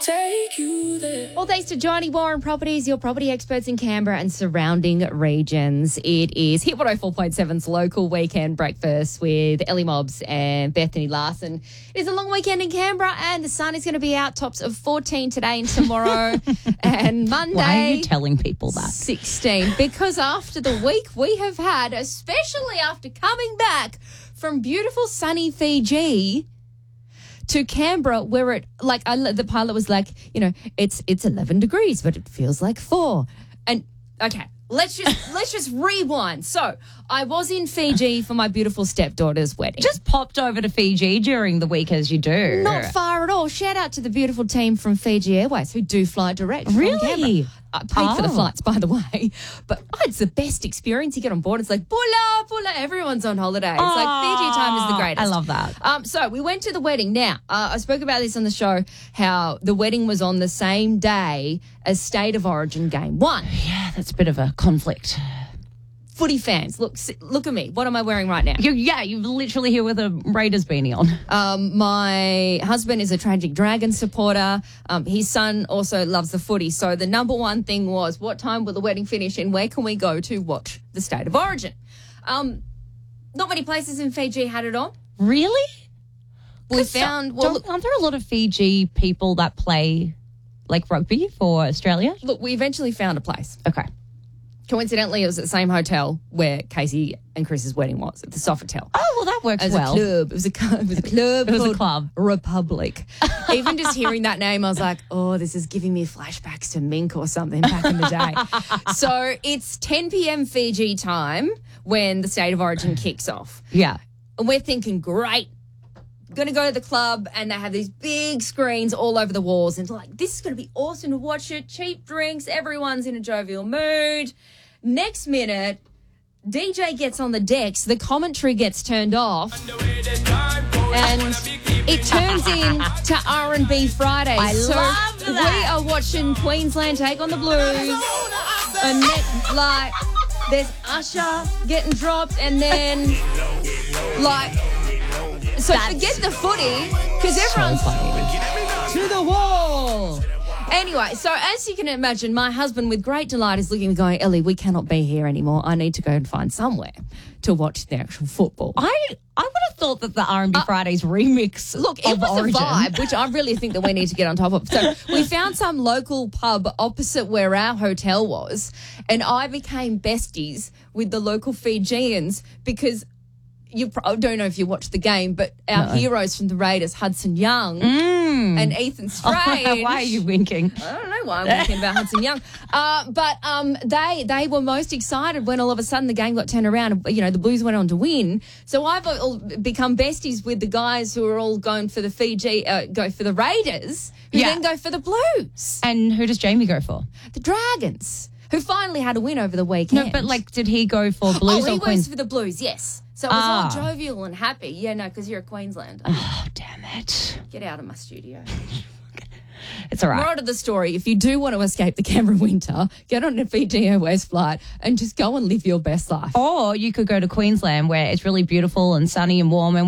take you there. All thanks to Johnny Warren Properties, your property experts in Canberra and surrounding regions. It is Hit 104.7's local weekend breakfast with Ellie Mobbs and Bethany Larson. It is a long weekend in Canberra and the sun is going to be out, tops of 14 today and tomorrow and Monday. Why are you telling people that? 16. Because after the week we have had, especially after coming back from beautiful sunny Fiji to Canberra, where the pilot was like, it's 11 degrees, but it feels like 4. And okay, let's just rewind. So I was in Fiji for my beautiful stepdaughter's wedding. Just popped over to Fiji during the week as you do. Not far at all. Shout out to the beautiful team from Fiji Airways who do fly direct from Really? Canberra. I paid for the flights, by the way. But it's the best experience. You get on board, it's like, pula, everyone's on holiday. It's like Fiji time is the greatest. I love that. So we went to the wedding. Now, I spoke about this on the show, how the wedding was on the same day as State of Origin Game 1. Yeah, that's a bit of a conflict. Footy fans, look at me. What am I wearing right now? You're literally here with a Raiders beanie on. My husband is a Tragic Dragon supporter. His son also loves the footy. So the number one thing was, what time will the wedding finish and where can we go to watch the State of Origin? Not many places in Fiji had it on. Really? We found... aren't there a lot of Fiji people that play like rugby for Australia? Look, we eventually found a place. Okay. Coincidentally, it was at the same hotel where Casey and Chris's wedding was, at the Sofitel. Oh, well, that works As well. a club. It was a club. It was a club. Republic. Even just hearing that name, I was like, oh, this is giving me flashbacks to Mink or something back in the day. So it's 10 p.m. Fiji time when the State of Origin kicks off. Yeah. And we're thinking, great. Going to go to the club and they have these big screens all over the walls and like, this is going to be awesome to watch it. Cheap drinks. Everyone's in a jovial mood. Next minute, DJ gets on the decks. The commentary gets turned off. And it turns into R&B Friday. I love that. We are watching Queensland take on the Blues. And there's Usher getting dropped and then So forget the footy, because everyone's to the wall. Anyway, so as you can imagine, my husband with great delight is looking and going, Ellie, we cannot be here anymore. I need to go and find somewhere to watch the actual football. I would have thought that the R&B Fridays remix it was Origin. a vibe, which I really think that we need to get on top of. So we found some local pub opposite where our hotel was, and I became besties with the local Fijians because... I don't know if you watched the game, but our heroes from the Raiders, Hudson Young and Ethan Strange. Why are you winking? I don't know why I'm winking about Hudson Young. But they were most excited when all of a sudden the game got turned around. The Blues went on to win. So I've all become besties with the guys who are all going for the go for the Raiders, who then go for the Blues. And who does Jamie go for? The Dragons, who finally had a win over the weekend. No, but did he go for Blues or he Queens? was for the Blues, yes. So it was all jovial and happy. Yeah, no, because you're a Queenslander. Oh, damn it. Get out of my studio. It's all right. Moral of the story, if you do want to escape the Canberra winter, get on a Fiji Airways flight and just go and live your best life. Or you could go to Queensland where it's really beautiful and sunny and warm and